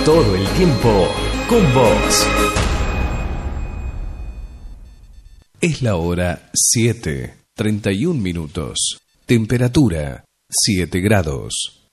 todo el tiempo con vos. Es la hora 7:31. Temperatura 7 grados.